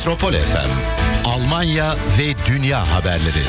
Metropol FM, Almanya ve dünya haberleri.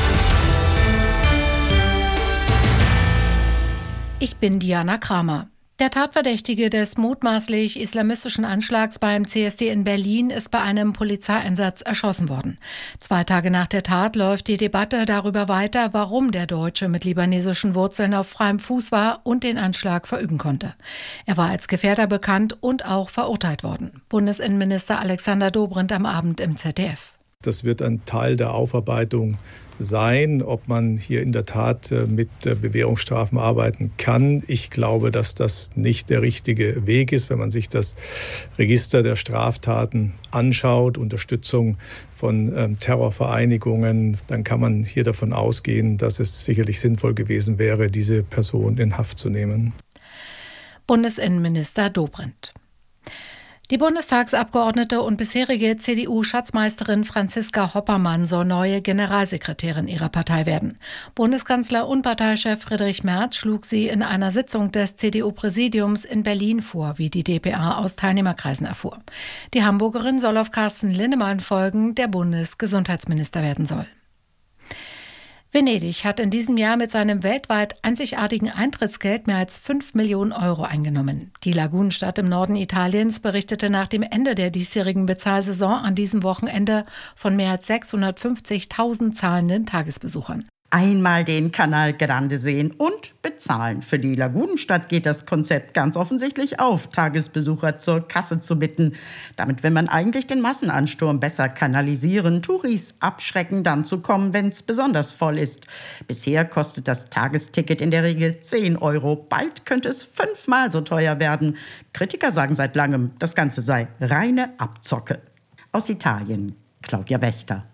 Ich bin Diana Kramer. Der Tatverdächtige des mutmaßlich islamistischen Anschlags beim CSD in Berlin ist bei einem Polizeieinsatz erschossen worden. 2 Tage nach der Tat läuft die Debatte darüber weiter, warum der Deutsche mit libanesischen Wurzeln auf freiem Fuß war und den Anschlag verüben konnte. Er war als Gefährder bekannt und auch verurteilt worden. Bundesinnenminister Alexander Dobrindt am Abend im ZDF. Das wird ein Teil der Aufarbeitung sein, ob man hier in der Tat mit Bewährungsstrafen arbeiten kann. Ich glaube, dass das nicht der richtige Weg ist, wenn man sich das Register der Straftaten anschaut, Unterstützung von Terrorvereinigungen, dann kann man hier davon ausgehen, dass es sicherlich sinnvoll gewesen wäre, diese Person in Haft zu nehmen. Bundesinnenminister Dobrindt. Die Bundestagsabgeordnete und bisherige CDU-Schatzmeisterin Franziska Hoppermann soll neue Generalsekretärin ihrer Partei werden. Bundeskanzler und Parteichef Friedrich Merz schlug sie in einer Sitzung des CDU-Präsidiums in Berlin vor, wie die dpa aus Teilnehmerkreisen erfuhr. Die Hamburgerin soll auf Carsten Linnemann folgen, der Bundesgesundheitsminister werden soll. Venedig hat in diesem Jahr mit seinem weltweit einzigartigen Eintrittsgeld mehr als 5 Millionen Euro eingenommen. Die Lagunenstadt im Norden Italiens berichtete nach dem Ende der diesjährigen Bezahlsaison an diesem Wochenende von mehr als 650.000 zahlenden Tagesbesuchern. Einmal den Canal Grande sehen und bezahlen. Für die Lagunenstadt geht das Konzept ganz offensichtlich auf, Tagesbesucher zur Kasse zu bitten. Damit will man eigentlich den Massenansturm besser kanalisieren, Touris abschrecken, dann zu kommen, wenn es besonders voll ist. Bisher kostet das Tagesticket in der Regel 10 Euro. Bald könnte es 5-mal so teuer werden. Kritiker sagen seit langem, das Ganze sei reine Abzocke. Aus Italien, Claudia Wächter.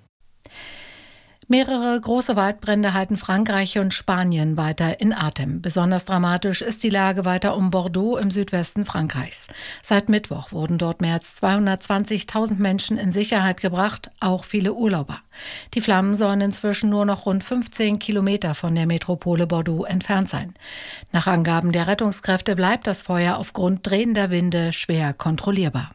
Mehrere große Waldbrände halten Frankreich und Spanien weiter in Atem. Besonders dramatisch ist die Lage weiter um Bordeaux im Südwesten Frankreichs. Seit Mittwoch wurden dort mehr als 220.000 Menschen in Sicherheit gebracht, auch viele Urlauber. Die Flammen sollen inzwischen nur noch rund 15 Kilometer von der Metropole Bordeaux entfernt sein. Nach Angaben der Rettungskräfte bleibt das Feuer aufgrund drehender Winde schwer kontrollierbar.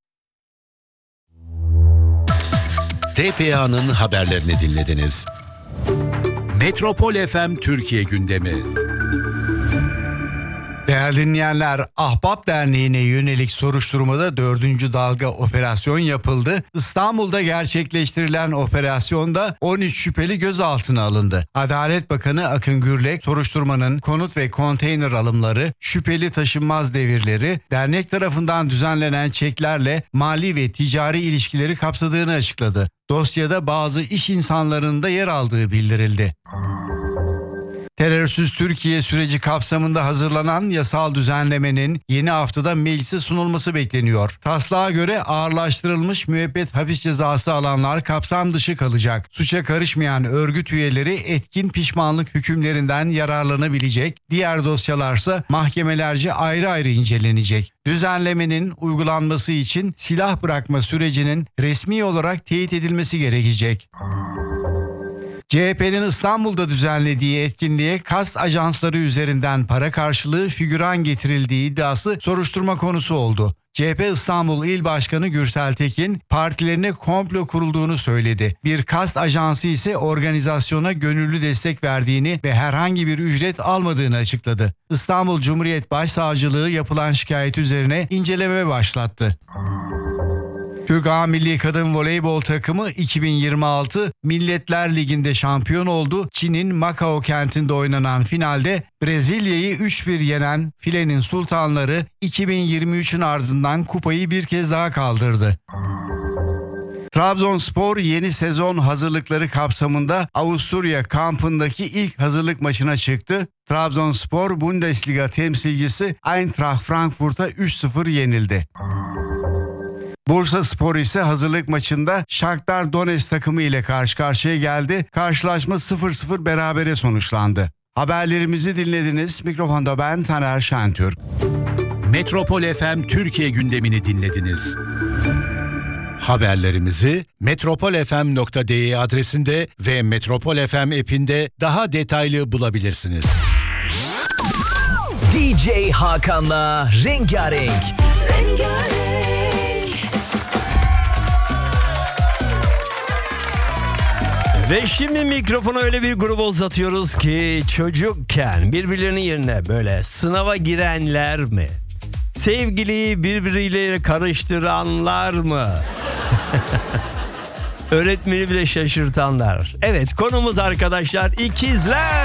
dpa'nın haberlerini dinlediniz. Metropol FM Türkiye gündemi. Değerli dinleyenler, Ahbap Derneği'ne yönelik soruşturmada 4. dalga operasyon yapıldı. İstanbul'da gerçekleştirilen operasyonda 13 şüpheli gözaltına alındı. Adalet Bakanı Akın Gürlek, soruşturmanın konut ve konteyner alımları, şüpheli taşınmaz devirleri, dernek tarafından düzenlenen çeklerle mali ve ticari ilişkileri kapsadığını açıkladı. Dosyada bazı iş insanlarının da yer aldığı bildirildi. Terörsüz Türkiye süreci kapsamında hazırlanan yasal düzenlemenin yeni haftada meclise sunulması bekleniyor. Taslağa göre ağırlaştırılmış müebbet hapis cezası alanlar kapsam dışı kalacak. Suça karışmayan örgüt üyeleri etkin pişmanlık hükümlerinden yararlanabilecek. Diğer dosyalarsa mahkemelerce ayrı ayrı incelenecek. Düzenlemenin uygulanması için silah bırakma sürecinin resmi olarak teyit edilmesi gerekecek. CHP'nin İstanbul'da düzenlediği etkinliğe kast ajansları üzerinden para karşılığı figüran getirildiği iddiası soruşturma konusu oldu. CHP İstanbul İl Başkanı Gürsel Tekin, partilerine komplo kurulduğunu söyledi. Bir kast ajansı ise organizasyona gönüllü destek verdiğini ve herhangi bir ücret almadığını açıkladı. İstanbul Cumhuriyet Başsavcılığı yapılan şikayet üzerine inceleme başlattı. Türk A Milli Kadın Voleybol takımı 2026 Milletler Ligi'nde şampiyon oldu. Çin'in Macao kentinde oynanan finalde Brezilya'yı 3-1 yenen filenin sultanları 2023'ün ardından kupayı bir kez daha kaldırdı. Trabzonspor yeni sezon hazırlıkları kapsamında Avusturya kampındaki ilk hazırlık maçına çıktı. Trabzonspor Bundesliga temsilcisi Eintracht Frankfurt'a 3-0 yenildi. Bursaspor ise hazırlık maçında Shakhtar Donetsk takımı ile karşı karşıya geldi. Karşılaşma 0-0 berabere sonuçlandı. Haberlerimizi dinlediniz. Mikrofonda ben Taner Şentürk. Metropol FM Türkiye gündemini dinlediniz. Haberlerimizi metropolfm.de adresinde ve Metropol FM app'inde daha detaylı bulabilirsiniz. DJ Hakan'la Rengarenk. Ve şimdi mikrofonu öyle bir gruba uzatıyoruz ki çocukken birbirlerinin yerine böyle sınava girenler mi? Sevgiliyi birbiriyle karıştıranlar mı? Öğretmeni bile şaşırtanlar. Evet, konumuz arkadaşlar ikizler.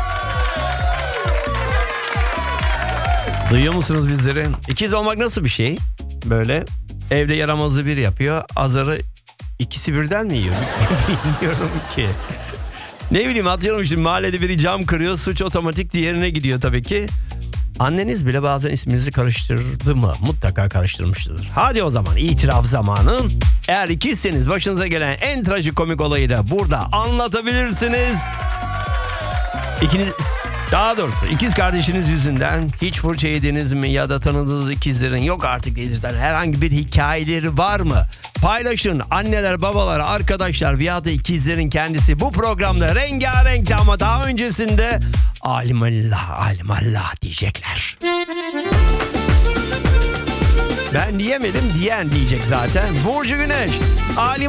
Duyuyor musunuz bizleri? İkiz olmak nasıl bir şey? Böyle evde yaramazı bir yapıyor, azarı ikisi birden mi yiyor? Bilmiyorum ki. Ne bileyim, atıyorum işte mahallede biri cam kırıyor, suç otomatik diğerine gidiyor tabii ki. Anneniz bile bazen isminizi karıştırdı mı? Mutlaka karıştırmıştır. Hadi o zaman itiraf zamanı. Eğer ikizseniz başınıza gelen en trajikomik olayı da burada anlatabilirsiniz. İkiz kardeşiniz yüzünden hiç fırça yediniz mi ya da tanıdığınız ikizlerin yok artık dedikten herhangi bir hikayeleri var mı? Paylaşın anneler, babalar, arkadaşlar veya da ikizlerin kendisi bu programda rengarenkti ama daha öncesinde alimallah diyecekler. Ben diyemedim, diyen diyecek zaten. Burcu Güneş,